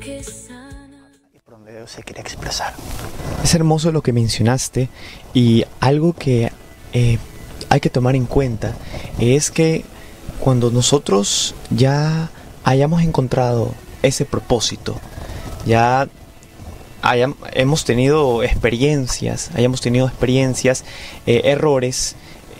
Por donde Dios se quiere expresar. Es hermoso lo que mencionaste, y algo que hay que tomar en cuenta es que cuando nosotros ya hayamos encontrado ese propósito, ya hemos tenido experiencias, errores,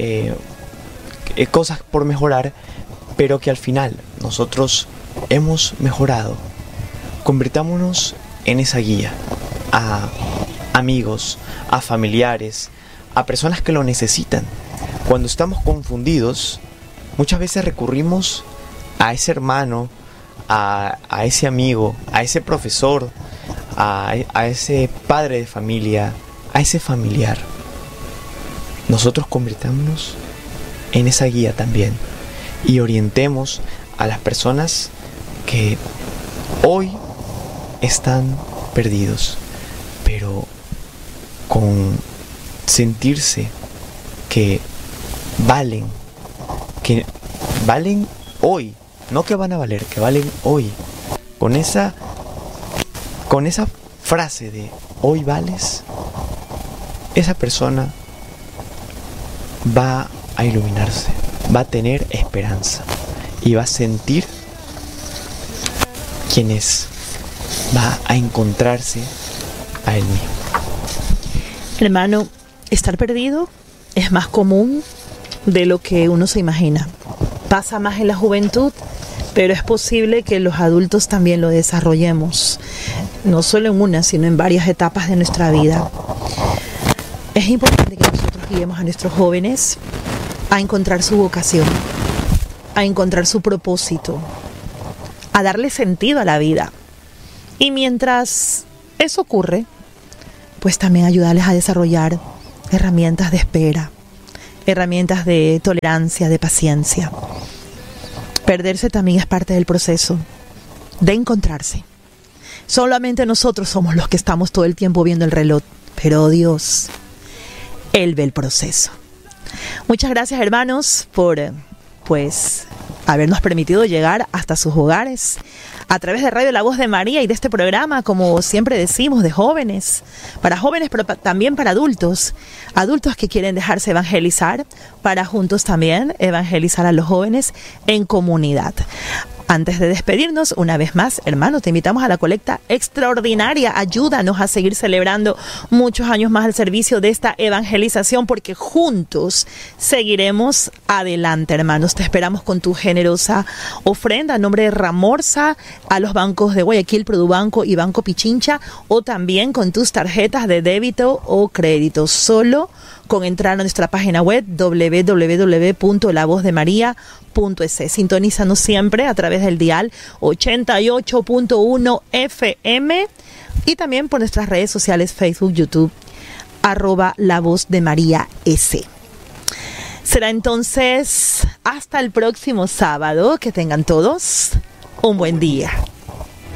cosas por mejorar, pero que al final nosotros hemos mejorado, convirtámonos en esa guía a amigos, a familiares, a personas que lo necesitan. Cuando estamos confundidos, muchas veces recurrimos a ese hermano, a ese amigo, a ese profesor, a ese padre de familia, a ese familiar. Nosotros convirtámonos en esa guía también y orientemos a las personas que hoy están perdidos, pero con sentirse que valen hoy, no que van a valer, que valen hoy. Con esa frase de hoy vales, esa persona va a iluminarse, va a tener esperanza y va a sentir quién es, va a encontrarse a él mismo. Hermano, estar perdido es más común de lo que uno se imagina. Pasa más en la juventud, pero es posible que los adultos también lo desarrollemos, no solo en una, sino en varias etapas de nuestra vida. Es importante que nosotros guiemos a nuestros jóvenes a encontrar su vocación, a encontrar su propósito, a darle sentido a la vida. Y mientras eso ocurre, pues también ayudarles a desarrollar herramientas de espera, herramientas de tolerancia, de paciencia. Perderse también es parte del proceso de encontrarse. Solamente nosotros somos los que estamos todo el tiempo viendo el reloj, pero Dios, Él ve el proceso. Muchas gracias, hermanos, por habernos permitido llegar hasta sus hogares a través de Radio La Voz de María y de este programa, como siempre decimos, de jóvenes, para jóvenes, pero también para adultos que quieren dejarse evangelizar, para juntos también evangelizar a los jóvenes en comunidad. Antes de despedirnos, una vez más, hermanos, te invitamos a la colecta extraordinaria. Ayúdanos a seguir celebrando muchos años más al servicio de esta evangelización, porque juntos seguiremos adelante, hermanos. Te esperamos con tu generosa ofrenda a nombre de Ramorza, a los bancos de Guayaquil, Produbanco y Banco Pichincha, o también con tus tarjetas de débito o crédito. Solo con entrar a nuestra página web www.lavozdemaria.es. Sintonízanos siempre a través del dial 88.1 FM y también por nuestras redes sociales Facebook, YouTube, @LaVozDeMaría.es. Será entonces hasta el próximo sábado. Que tengan todos un buen día.